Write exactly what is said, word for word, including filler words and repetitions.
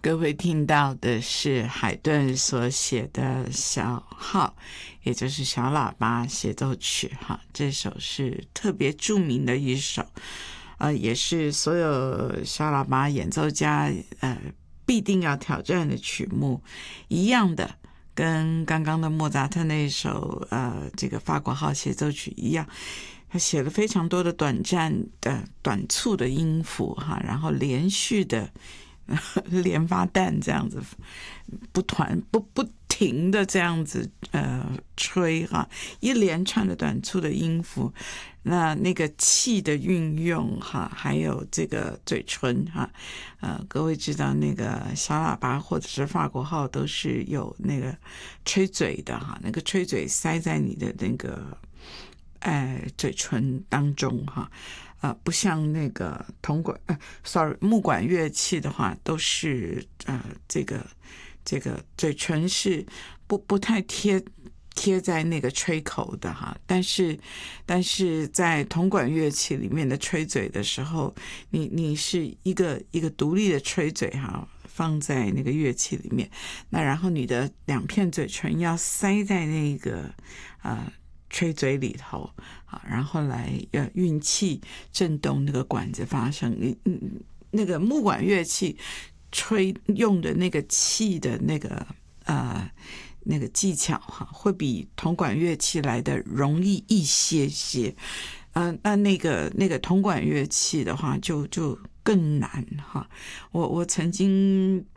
各位听到的是海顿所写的小号，也就是小喇叭协奏曲哈，这首是特别著名的一首，呃，也是所有小喇叭演奏家呃必定要挑战的曲目，一样的，跟刚刚的莫扎特那首呃这个法国号协奏曲一样。他写了非常多的短暂的短促的音符哈，然后连续的连发弹这样子，不团不不停的这样子呃吹哈，一连串的短促的音符，那那个气的运用哈，还有这个嘴唇哈，呃，各位知道那个小喇叭或者是法国号都是有那个吹嘴的哈，那个吹嘴塞在你的那个。哎，嘴唇当中哈，呃，不像那个铜管，呃，sorry，木管乐器的话，都是呃，这个这个嘴唇是不不太贴贴在那个吹口的哈，但是但是在铜管乐器里面的吹嘴的时候，你你是一个一个独立的吹嘴哈，放在那个乐器里面，那然后你的两片嘴唇要塞在那个呃。吹嘴里头啊，然后来呃运气震动那个管子发声。你嗯那个木管乐器吹用的那个气的那个呃那个技巧哈，会比铜管乐器来的容易一些些。嗯、呃，那那个那个铜管乐器的话就就更难哈。我我曾经